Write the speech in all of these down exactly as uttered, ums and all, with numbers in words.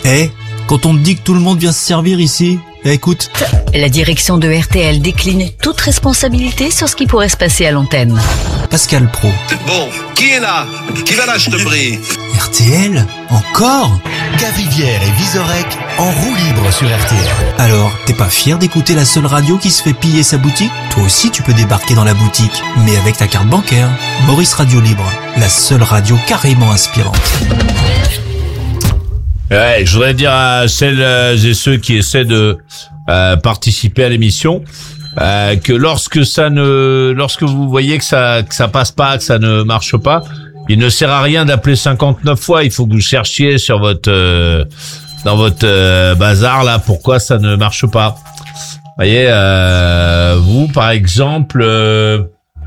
Eh, quand on te dit que tout le monde vient se servir ici, eh, écoute. La direction de R T L décline toute responsabilité sur ce qui pourrait se passer à l'antenne. Pascal Praud. Bon, qui est là? Qui va là, je te prie? R T L? Encore? Cavrivière et Vizorek en roue libre sur R T L. Alors, t'es pas fier d'écouter la seule radio qui se fait piller sa boutique? Toi aussi, tu peux débarquer dans la boutique, mais avec ta carte bancaire. Maurice Radio Libre, la seule radio carrément inspirante. Ouais, je voudrais dire à celles et ceux qui essaient de euh, participer à l'émission euh, que lorsque ça ne, lorsque vous voyez que ça que ça passe pas, que ça ne marche pas, il ne sert à rien d'appeler cinquante-neuf fois. Il faut que vous cherchiez sur votre euh, dans votre euh, bazar là pourquoi ça ne marche pas. Vous voyez, euh, vous par exemple, euh,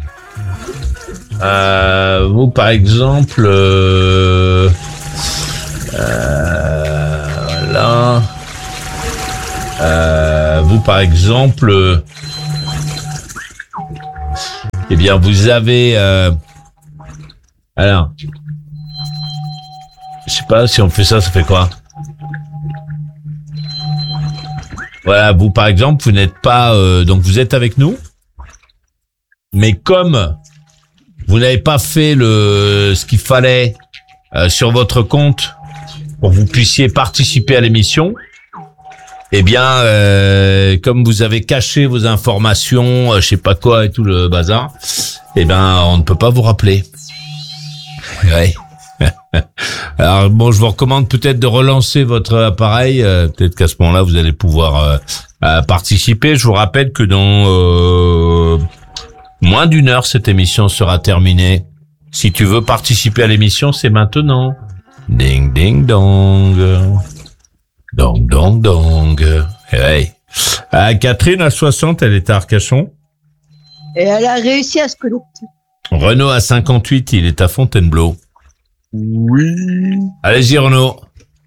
euh, vous par exemple. Euh, Euh, voilà. Euh, vous, par exemple, euh, eh bien, vous avez. Euh, alors, je sais pas si on fait ça, ça fait quoi? Voilà, vous, par exemple, vous n'êtes pas. Euh, donc, vous êtes avec nous, mais comme vous n'avez pas fait le ce qu'il fallait euh, sur votre compte. Pour que vous puissiez participer à l'émission, eh bien, euh, comme vous avez caché vos informations, euh, je sais pas quoi et tout le bazar, eh ben, on ne peut pas vous rappeler. Ouais. Alors bon, je vous recommande peut-être de relancer votre appareil. Euh, peut-être qu'à ce moment-là, vous allez pouvoir euh, euh, participer. Je vous rappelle que dans euh, moins d'une heure, cette émission sera terminée. Si tu veux participer à l'émission, c'est maintenant. Ding ding dong, dong dong dong. Hey. Ah, Catherine à soixante, elle est à Arcachon. Et elle a réussi à se connecter. Renaud à cinquante-huit, il est à Fontainebleau. Oui. Allez-y Renaud.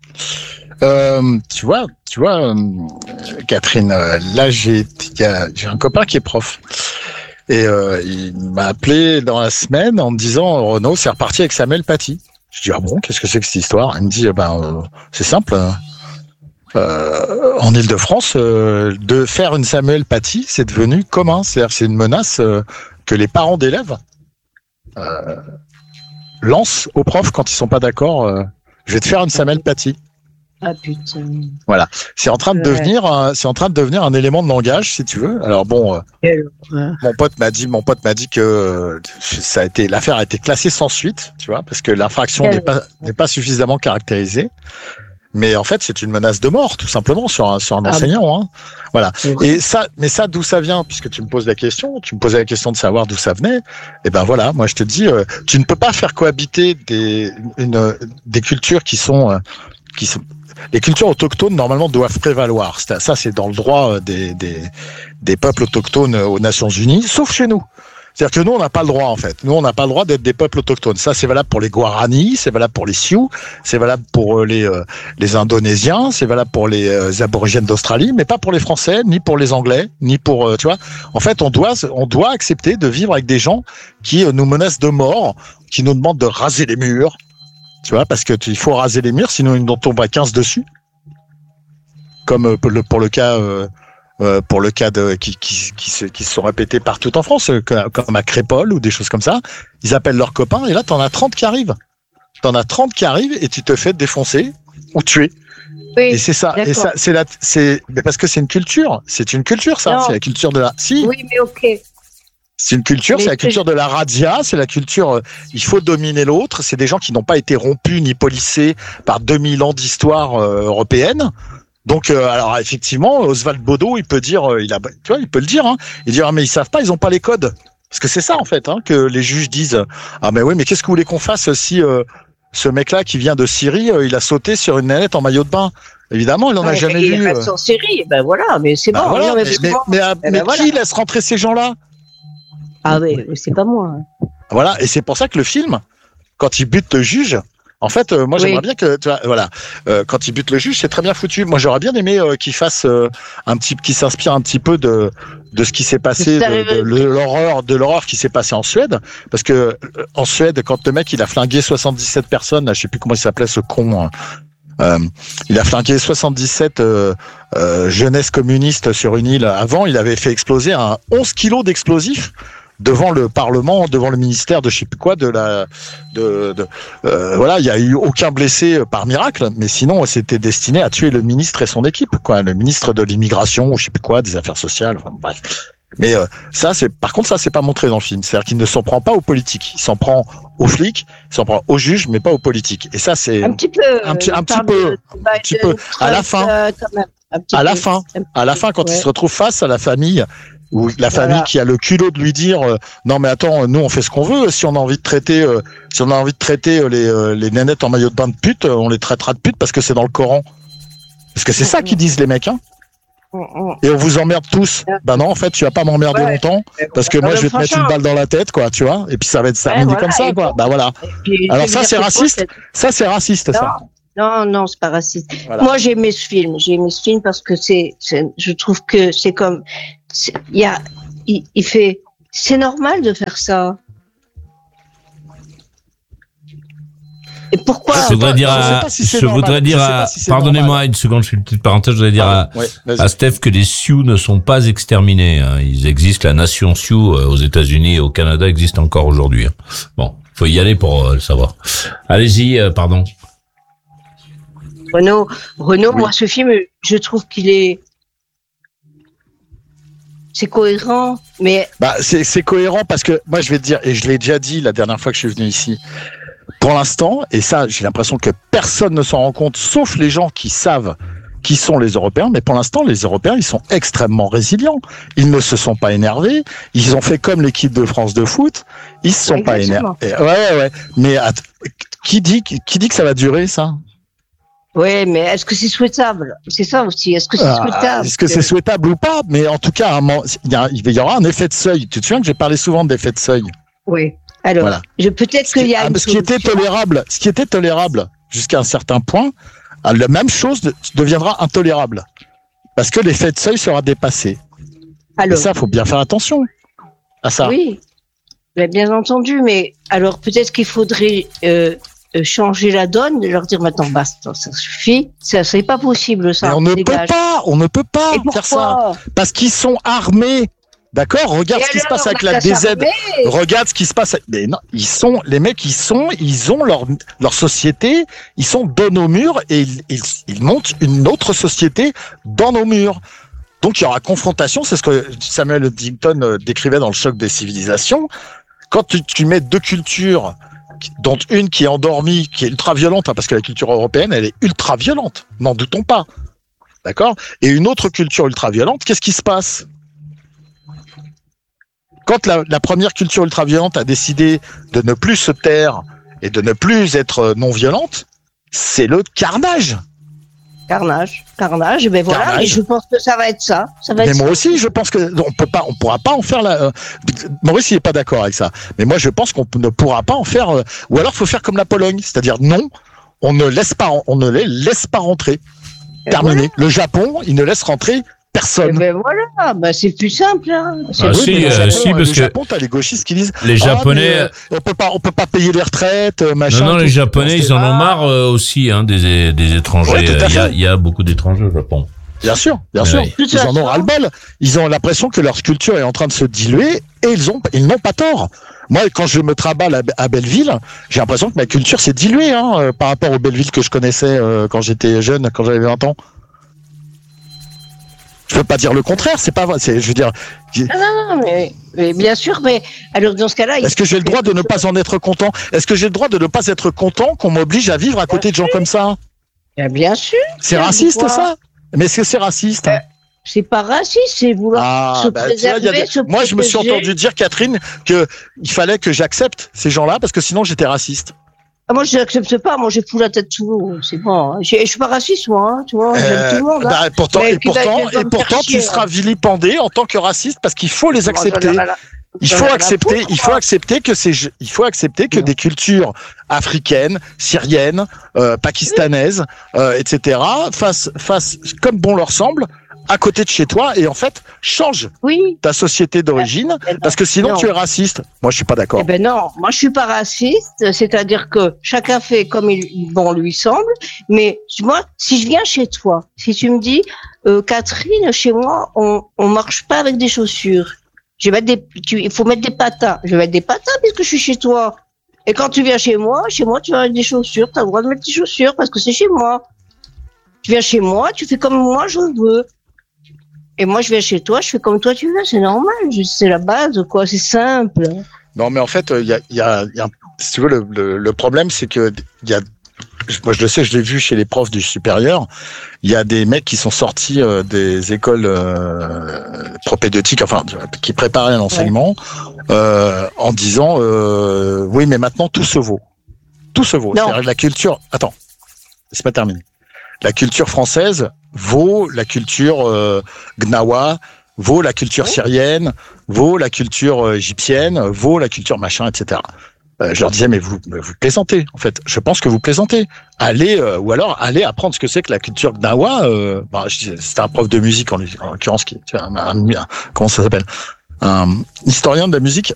Euh, tu vois, tu vois, euh, Catherine, euh, là j'ai, y a, j'ai un copain qui est prof. Et euh, il m'a appelé dans la semaine en me disant Renaud, c'est reparti avec Samuel Paty. Je dis ah bon, qu'est-ce que c'est que cette histoire? Il me dit ben euh, c'est simple. Euh, en Île-de-France, euh, de faire une Samuel Paty, c'est devenu commun. C'est-à-dire c'est une menace euh, que les parents d'élèves euh, lancent aux profs quand ils sont pas d'accord. Euh, je vais te faire une Samuel Paty. Ah putain. Voilà, c'est en train de Ouais. devenir, un, c'est en train de devenir un élément de langage, si tu veux. Alors bon, euh, Quelle horreur. mon pote m'a dit, mon pote m'a dit que euh, ça a été, l'affaire a été classée sans suite, tu vois, parce que l'infraction Quelle n'est pas n'est pas suffisamment caractérisée. Mais en fait, c'est une menace de mort, tout simplement, sur un sur un Ah enseignant. Hein. Voilà. C'est vrai. Et ça, mais ça, d'où ça vient? Puisque tu me poses la question, tu me posais la question de savoir d'où ça venait. Et ben voilà, moi je te dis, euh, tu ne peux pas faire cohabiter des une des cultures qui sont euh, qui sont les cultures autochtones normalement doivent prévaloir. C'est- Ça, c'est dans le droit euh, des, des, des peuples autochtones euh, aux Nations Unies, sauf chez nous. C'est-à-dire que nous, on n'a pas le droit, en fait. Nous, on n'a pas le droit d'être des peuples autochtones. Ça, c'est valable pour les Guarani, c'est valable pour les Sioux, c'est valable pour euh, les, euh, les Indonésiens, c'est valable pour les euh, aborigènes d'Australie, mais pas pour les Français, ni pour les Anglais, ni pour, euh, tu vois. En fait, on doit, on doit accepter de vivre avec des gens qui euh, nous menacent de mort, qui nous demandent de raser les murs, tu vois, parce que tu- il faut raser les murs, sinon ils nous tombent à quinze dessus. Comme euh, pour le, pour le cas, euh, euh, pour le cas de qui qui qui se, qui se sont répétés partout en France, euh, que- comme à Crépol ou des choses comme ça. Ils appellent leurs copains et là t'en as trente qui arrivent. T'en as trente qui arrivent et tu te fais défoncer ou tuer. Oui. Et c'est ça. Et d'accord. ça, c'est la, c'est mais parce que c'est une culture. C'est une culture ça. Non. C'est la culture de la. Si. Oui, mais ok. C'est une culture, Mais c'est la c'est- culture de la razzia, c'est la culture, euh, il faut dominer l'autre, c'est des gens qui n'ont pas été rompus ni policés par deux mille ans d'histoire euh, européenne. Donc, euh, alors effectivement, Oswald Bodo, il peut dire, euh, il a, tu vois, il peut le dire, hein, il dit ah mais ils savent pas, ils ont pas les codes, parce que c'est ça en fait, hein, que les juges disent ah mais oui, mais qu'est-ce que vous voulez qu'on fasse si euh, ce mec-là qui vient de Syrie, euh, il a sauté sur une nanette en maillot de bain? Évidemment, il en a Ouais, jamais il vu. reste euh. en série, ben voilà, mais c'est Bah bon. voilà, non, mais, parce que mais, moi- mais, euh, eh ben mais voilà. qui laisse rentrer ces gens-là? Ah oui, c'est pas moi. Voilà, et c'est pour ça que le film, quand il bute le juge, en fait, euh, moi Oui. j'aimerais bien que, tu vois, voilà, euh, quand il bute le juge, c'est très bien foutu. Moi j'aurais bien aimé euh, qu'il fasse euh, un petit, qu'il s'inspire un petit peu de de ce qui s'est passé, Ça de, arrive. de l'horreur, de l'horreur qui s'est passé en Suède, parce que euh, en Suède, quand le mec il a flingué soixante-dix-sept personnes, là, je sais plus comment il s'appelait ce con. Hein, Euh, il a flingué soixante-dix-sept euh, euh, jeunesses communistes sur une île. Avant, il avait fait exploser un onze kilos d'explosifs devant le Parlement, devant le ministère de je sais plus quoi, de la, de, de euh, voilà, il y a eu aucun blessé par miracle, mais sinon c'était destiné à tuer le ministre et son équipe, quoi, le ministre de l'immigration ou je sais plus quoi, des affaires sociales, enfin, bref. Mais euh, ça, c'est par contre ça, c'est pas montré dans le film. C'est-à-dire qu'il ne s'en prend pas aux politiques, il s'en prend aux flics, il s'en prend aux juges, mais pas aux politiques. Et ça, c'est un petit peu, un petit, un petit peu, un petit peu. À la fin, euh, quand même, à la fin, à la fin, quand ouais. il se retrouve face à la famille. Ou la famille Voilà. qui a le culot de lui dire euh, non mais attends, nous on fait ce qu'on veut, si on a envie de traiter euh, si on a envie de traiter euh, les euh, les nénettes en maillot de bain de pute, euh, on les traitera de pute parce que c'est dans le Coran. Parce que c'est ça qu'ils disent les mecs, hein. Et on vous emmerde tous. Ben non, en fait, tu vas pas m'emmerder Ouais. longtemps parce que moi Alors, je vais te mettre une balle dans la tête, quoi, tu vois. Et puis ça va être terminé voilà, comme ça, et quoi. bon. Bah voilà. Puis, Alors je ça veux c'est dire, raciste. Ça c'est raciste, ça. Non, non, c'est pas raciste. Voilà. Moi, j'ai aimé ce film. J'ai aimé ce film parce que c'est, c'est je trouve que c'est comme, il y a, il, il fait, c'est normal de faire ça. Et pourquoi Je voudrais pas- dire je sais à, pas si c'est je normal. voudrais dire Je sais pas à, si c'est pardonnez-moi normal. une seconde, je fais une petite parenthèse, je voudrais dire à, Ouais, vas-y. à Steph que les Sioux ne sont pas exterminés. Hein. Ils existent, la nation Sioux euh, aux États-Unis et au Canada existe encore aujourd'hui. Hein. Bon, faut y aller pour euh, le savoir. Allez-y, euh, pardon. Renaud, Renaud, Oui. moi, ce film, je trouve qu'il est, c'est cohérent, mais Bah, c'est, c'est cohérent parce que moi, je vais te dire, et je l'ai déjà dit la dernière fois que je suis venu ici, pour l'instant, et ça, j'ai l'impression que personne ne s'en rend compte, sauf les gens qui savent qui sont les Européens, mais pour l'instant, les Européens, ils sont extrêmement résilients. Ils ne se sont pas énervés. Ils ont fait comme l'équipe de France de foot. Ils se sont pas Exactement. énervés. Ouais, ouais, ouais. Mais att- qui dit, qui dit que ça va durer, ça? ouais, mais est-ce que c'est souhaitable? C'est ça aussi. Est-ce que c'est Ah, souhaitable? Est-ce que c'est souhaitable ou pas? Mais en tout cas, à un moment, il y, a- il y aura un effet de seuil. Tu te souviens que j'ai parlé souvent d'effet de seuil? Oui. Alors, Voilà. je, peut-être Ce qu'il qui, y a ah, une ce qui était solution. tolérable, ce qui était tolérable jusqu'à un certain point, ah, la même chose de- deviendra intolérable parce que l'effet de seuil sera dépassé. Et Alors, ça, faut bien faire attention à ça. oui, mais bien entendu, mais alors peut-être qu'il faudrait euh, euh, changer la donne, leur dire maintenant basta, ça suffit. Ça, c'est pas possible, ça. Mais on ne peut dégage. pas, on ne peut pas Et faire ça pourquoi? parce qu'ils sont armés. D'accord, regarde Et ce qui se alors, passe avec on la va D Z. s'armer. Regarde ce qui se passe. Mais non, ils sont les mecs, ils sont, ils ont leur leur société, ils sont dans nos murs et ils, ils, ils montent une autre société dans nos murs. Donc il y aura confrontation. C'est ce que Samuel Huntington euh, décrivait dans Le Choc des civilisations. Quand tu, tu mets deux cultures, dont une qui est endormie, qui est ultra violente, hein, parce que la culture européenne, elle est ultra violente, n'en doutons pas. D'accord. Et une autre culture ultra violente, qu'est-ce qui se passe? Quand la, la première culture ultra-violente a décidé de ne plus se taire et de ne plus être non-violente, c'est le carnage. Carnage, carnage, ben voilà, Carnage. et je pense que ça va être ça. Ça va Mais être moi ça. aussi, je pense que on peut pas, on pourra pas en faire la. Euh, Maurice, il est pas d'accord avec ça. Mais moi, je pense qu'on ne pourra pas en faire. Euh, ou alors, faut faire comme la Pologne, c'est-à-dire non, on ne laisse pas, on ne les laisse pas rentrer. Et Terminé. Le Japon, il ne laisse rentrer Eh personne. ben voilà, ben c'est plus simple. Hein. C'est Ah, vrai, si, mais le euh, Japon, si, euh, parce le que- Japon, t'as les gauchistes qui disent Les Ah, Japonais, mais, euh, on peut pas, on peut pas payer les retraites, euh, machin. non, non, tout. les Japonais, ils en ont Ah, marre euh, aussi, hein, des, des étrangers. Ouais, tout à Il y a, fait. il y a beaucoup d'étrangers au Japon. Bien sûr, bien Ouais, sûr. ouais. Ils en ont ras-le-bol. Ils ont l'impression que leur culture est en train de se diluer et ils ont, ils n'ont pas tort. Moi, quand je me traballe à, à Belleville, j'ai l'impression que ma culture s'est diluée hein, euh, par rapport aux Belleville que je connaissais euh, quand j'étais jeune, quand j'avais vingt ans. Je veux pas dire le contraire, c'est pas vrai. C'est, je veux dire, Non, non, non, mais, mais bien sûr, mais alors dans ce cas-là, il est-ce que j'ai le droit de ne pas en être content? Est-ce que j'ai le droit de ne pas être content qu'on m'oblige à vivre à côté de gens comme ça? Bien, bien sûr, C'est Bien, raciste, dis-moi. ça? Mais est-ce que c'est raciste? Euh, c'est pas raciste, c'est vouloir Ah, se bah, tu vois, il y a préserver, des- se moi, je me suis protéger. entendu dire, Catherine, que il fallait que j'accepte ces gens-là parce que sinon j'étais raciste. Ah, moi, je n'accepte pas. Moi, j'ai fous la tête sous l'eau. C'est bon. Hein. Je je suis pas raciste, moi. Hein, tu vois, j'aime Euh, tout le monde. Hein. bah, pourtant, Mais et qui va- pourtant, qui va et me pourtant, faire chier, tu seras hein. vilipendé en tant que raciste parce qu'il faut les Moi, accepter. j'en ai rien à- Il j'en ai faut rien à accepter, foutre, il faut moi. accepter que c'est, il faut accepter que Non. des cultures africaines, syriennes, euh, pakistanaises, euh, et cetera, fassent, fassent comme bon leur semble à côté de chez toi et en fait change Oui. ta société d'origine Eh ben, parce que sinon non. tu es raciste. Moi je suis pas d'accord. Eh ben non, moi je suis pas raciste, c'est-à-dire que chacun fait comme il bon lui semble, mais moi si je viens chez toi, si tu me dis euh, Catherine, chez moi on on marche pas avec des chaussures. Je vais mettre des tu, il faut mettre des patins. Je vais mettre des patins puisque je suis chez toi. Et quand tu viens chez moi, chez moi tu vas mettre des chaussures, tu as le droit de mettre des chaussures parce que c'est chez moi. Tu viens chez moi, tu fais comme moi je veux. Et moi, je viens chez toi, je fais comme toi, tu veux, c'est normal, c'est la base, quoi, c'est simple. Non, mais en fait, il y a, y a, y a, si tu veux, le, le, le problème, c'est que il y a, moi je le sais, je l'ai vu chez les profs du supérieur, il y a des mecs qui sont sortis euh, des écoles euh, propédeutiques, enfin, qui préparaient un enseignement, ouais. euh, en disant, euh, oui, mais maintenant tout se vaut, tout se vaut. C'est-à-dire la culture. Attends, c'est pas terminé. La culture française vaut la culture euh, gnawa, vaut la culture syrienne, vaut la culture euh, égyptienne, vaut la culture machin, et cetera. Euh, je leur disais, mais vous, vous plaisantez, en fait. Je pense que vous plaisantez. Allez, euh, ou alors, allez apprendre ce que c'est que la culture gnawa. Euh, bah, c'était un prof de musique, en, en l'occurrence, qui, un, un, un, comment ça s'appelle, un historien de la musique.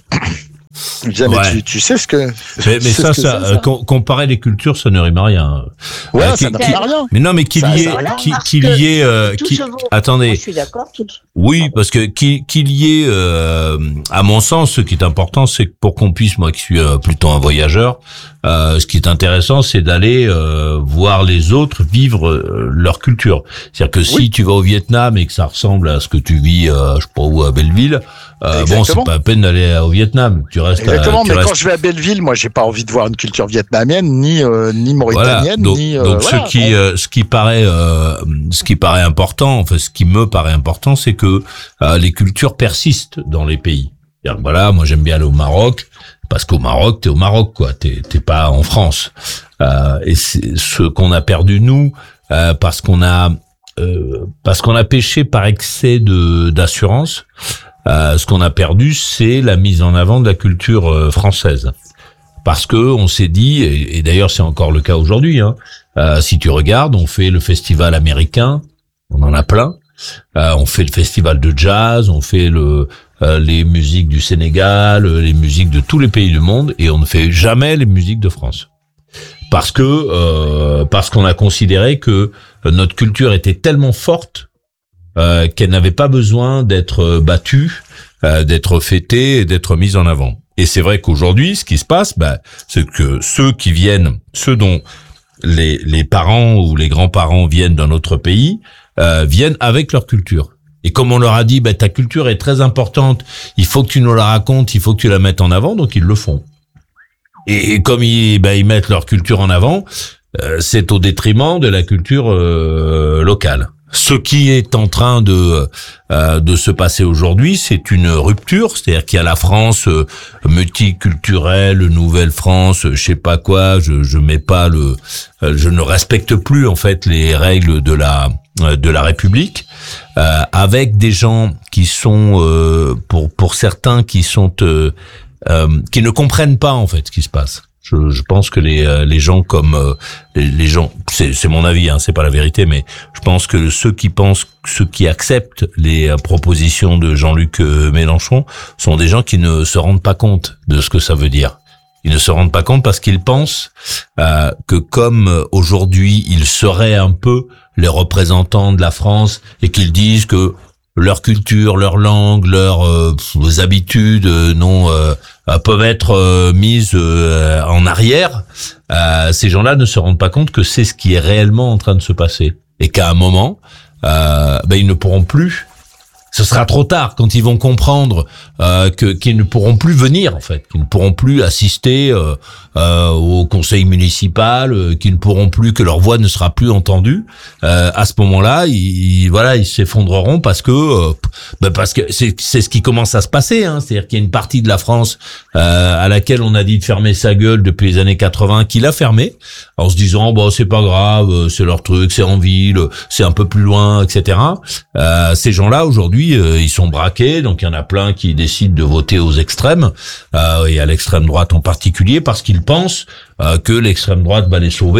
Je disais, mais ouais. tu, tu sais ce que. Mais, mais ça, ça, ça, ça, comparer les cultures, ça ne rime à rien. Ouais, euh, ça ne rime à rien. Mais non, mais qu'il y ait, qu'il y ait, euh, qui, attendez. Moi, je suis d'accord. Tout... Oui, parce que qu'il qu'il y ait, euh, à mon sens, ce qui est important, c'est que pour qu'on puisse, moi qui suis euh, plutôt un voyageur, euh, ce qui est intéressant, c'est d'aller euh, voir les autres vivre euh, leur culture. C'est-à-dire que si oui. tu vas au Vietnam et que ça ressemble à ce que tu vis, euh, je sais pas où, à Belleville. Euh, bon, c'est pas la peine d'aller au Vietnam. Tu restes. Exactement, à, tu mais restes... quand je vais à Belleville, moi, j'ai pas envie de voir une culture vietnamienne, ni euh, ni mauritanienne, voilà. donc, ni. Euh, donc voilà. ce qui euh, ce qui paraît euh, ce qui paraît important, enfin ce qui me paraît important, c'est que euh, les cultures persistent dans les pays. C'est-à-dire, voilà, moi j'aime bien aller au Maroc parce qu'au Maroc, t'es au Maroc, quoi. T'es t'es pas en France. Euh, et c'est ce qu'on a perdu nous euh, parce qu'on a euh, parce qu'on a péché par excès de d'assurance. Euh, ce qu'on a perdu, c'est la mise en avant de la culture euh, française, parce que on s'est dit, et, et d'ailleurs c'est encore le cas aujourd'hui. Hein, euh, si tu regardes, on fait le festival américain, on en a plein. Euh, on fait le festival de jazz, on fait le euh, les musiques du Sénégal, les musiques de tous les pays du monde, et on ne fait jamais les musiques de France, parce que euh, parce qu'on a considéré que notre culture était tellement forte. Euh, qu'elle n'avait pas besoin d'être battue, euh, d'être fêtée et d'être mise en avant. Et c'est vrai qu'aujourd'hui, ce qui se passe, bah, c'est que ceux qui viennent, ceux dont les, les parents ou les grands-parents viennent d'un autre pays, euh, viennent avec leur culture. Et comme on leur a dit, bah, ta culture est très importante, il faut que tu nous la racontes, il faut que tu la mettes en avant, donc ils le font. Et, et comme ils, bah, ils mettent leur culture en avant, euh, c'est au détriment de la culture euh, locale. Ce qui est en train de euh, de se passer aujourd'hui, c'est une rupture, c'est-à-dire qu'il y a la France euh, multiculturelle, nouvelle France, je sais pas quoi, je je mets pas le euh, je ne respecte plus en fait les règles de la euh, de la République, euh, avec des gens qui sont euh, pour pour certains qui sont euh, euh, qui ne comprennent pas en fait ce qui se passe. Je, je pense que les euh, les gens comme euh, les, les gens, c'est c'est mon avis, hein, c'est pas la vérité, mais je pense que ceux qui pensent, ceux qui acceptent les euh, propositions de Jean-Luc euh, Mélenchon sont des gens qui ne se rendent pas compte de ce que ça veut dire. Ils ne se rendent pas compte parce qu'ils pensent euh, que comme euh, aujourd'hui ils seraient un peu les représentants de la France et qu'ils disent que leur culture, leur langue, leurs euh, habitudes euh, non euh, peuvent être euh, mises euh, en arrière. Euh, ces gens-là ne se rendent pas compte que c'est ce qui est réellement en train de se passer et qu'à un moment, euh, ben ils ne pourront plus. Ce sera trop tard quand ils vont comprendre euh, que qu'ils ne pourront plus venir en fait, qu'ils ne pourront plus assister euh, euh, au conseil municipal, euh, qu'ils ne pourront plus, que leur voix ne sera plus entendue. Euh, à ce moment-là, ils, voilà, ils s'effondreront parce que euh, ben parce que c'est c'est ce qui commence à se passer. Hein, c'est-à-dire qu'il y a une partie de la France euh, à laquelle on a dit de fermer sa gueule depuis les années quatre-vingts, qui l'a fermé en se disant bon c'est pas grave, c'est leur truc, c'est en ville, c'est un peu plus loin, et cetera. Euh, ces gens-là aujourd'hui Euh, ils sont braqués, donc il y en a plein qui décident de voter aux extrêmes, euh, et à l'extrême droite en particulier, parce qu'ils pensent euh, que l'extrême droite va les sauver.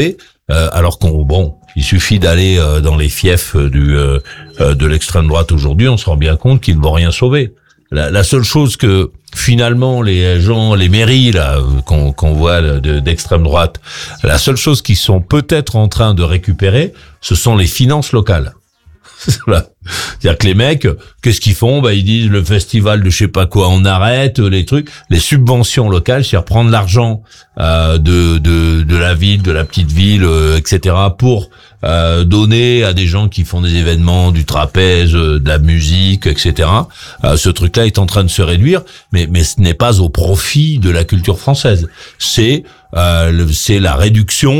euh, alors qu'on bon, il suffit d'aller euh, dans les fiefs du euh, euh, de l'extrême droite aujourd'hui, on se rend bien compte qu'ils ne vont rien sauver. La, la seule chose que finalement les gens, les mairies là qu'on qu'on voit de, d'extrême droite, la seule chose qu'ils sont peut-être en train de récupérer, ce sont les finances locales. Voilà. C'est-à-dire que les mecs, qu'est-ce qu'ils font? Bah, ils disent le festival de je sais pas quoi, on arrête les trucs, les subventions locales, c'est-à-dire prendre l'argent euh, de, de de la ville, de la petite ville, euh, et cetera pour euh, donner à des gens qui font des événements, du trapèze, euh, de la musique, et cetera. Euh, ce truc-là est en train de se réduire, mais mais ce n'est pas au profit de la culture française. C'est Euh, le, c'est la réduction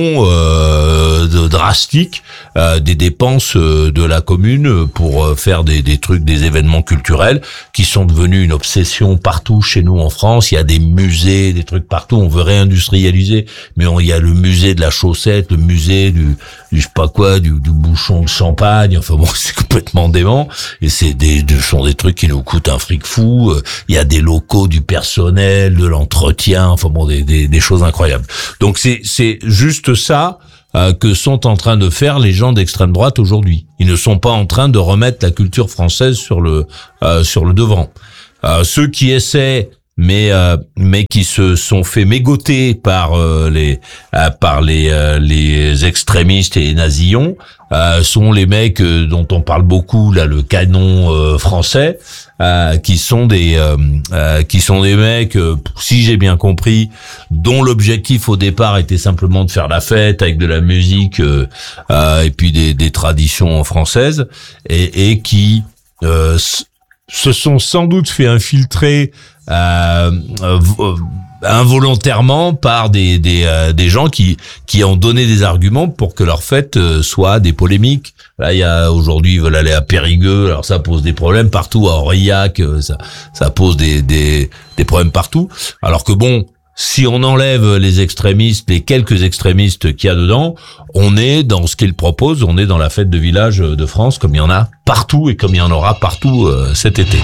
euh, de, drastique euh, des dépenses euh, de la commune pour euh, faire des, des trucs, des événements culturels qui sont devenus une obsession partout chez nous en France. Il y a des musées, des trucs partout. On veut réindustrialiser, mais on, il y a le musée de la chaussette, le musée du, du je sais pas quoi, du, du bouchon de champagne. Enfin bon, c'est complètement dément. Et c'est des, ce sont des trucs qui nous coûtent un fric fou. Il y a des locaux, du personnel, de l'entretien. Enfin bon, des, des, des choses incroyables. Donc c'est c'est juste ça euh, que sont en train de faire les gens d'extrême droite aujourd'hui. Ils ne sont pas en train de remettre la culture française sur le euh, sur le devant. Euh, ceux qui essaient mais euh, mais qui se sont fait mégoter par euh, les euh, par les euh, les extrémistes et les nazillons euh, sont les mecs euh, dont on parle beaucoup là, le canon euh, français, euh, qui sont des euh, euh, qui sont des mecs, euh, si j'ai bien compris, dont l'objectif au départ était simplement de faire la fête avec de la musique euh, euh, et puis des des traditions françaises et et qui euh, se sont sans doute fait infiltrer Euh, euh, involontairement par des des euh, des gens qui qui ont donné des arguments pour que leur fête euh, soit des polémiques. Là, il y a aujourd'hui ils veulent aller à Périgueux, alors ça pose des problèmes partout, à Aurillac, euh, ça ça pose des des des problèmes partout. Alors que bon, si on enlève les extrémistes, les quelques extrémistes qu'il y a dedans, on est dans ce qu'ils proposent, on est dans la fête de village de France comme il y en a partout et comme il y en aura partout euh, cet été.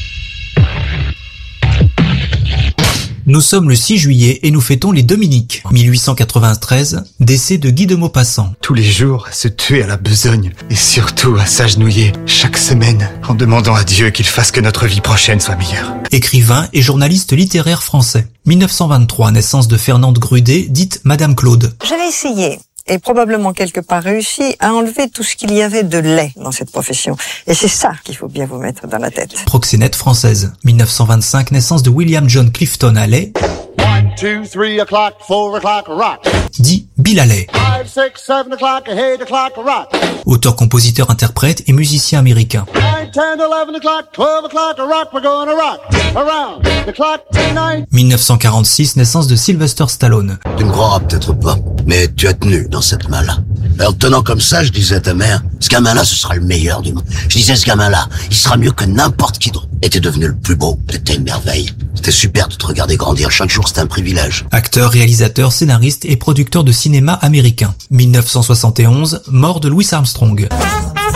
Nous sommes le six juillet et nous fêtons les Dominiques. mille huit cent quatre-vingt-treize, décès de Guy de Maupassant. Tous les jours, se tuer à la besogne et surtout à s'agenouiller chaque semaine en demandant à Dieu qu'il fasse que notre vie prochaine soit meilleure. Écrivain et journaliste littéraire français. mille neuf cent vingt-trois, naissance de Fernande Grudet, dite Madame Claude. J'avais essayé, et probablement quelque part réussi, à enlever tout ce qu'il y avait de laid dans cette profession. Et c'est ça qu'il faut bien vous mettre dans la tête. Proxénète française. mille neuf cent vingt-cinq, naissance de William John Clifton Halley. One, two, three o'clock, four o'clock, rock. Dit Bill Haley. Five, six, seven o'clock, eight o'clock, rock. Auteur, compositeur, interprète et musicien américain. Nine, ten, eleven o'clock, twelve o'clock, rock. We're gonna rock around the clock tonight. mille neuf cent quarante-six, naissance de Sylvester Stallone. Tu me croiras peut-être pas, mais tu as tenu dans cette main-là. Alors tenant comme ça, je disais à ta mère, ce gamin-là, ce sera le meilleur du monde. Je disais, ce gamin-là, il sera mieux que n'importe qui d'autre. Et t'es devenu le plus beau, t'étais une merveille. C'était super de te regarder grandir. Chaque jour, c'était un privilège. Acteur, réalisateur, scénariste et producteur de cinéma américain. mille neuf cent soixante et onze, mort de Louis Armstrong.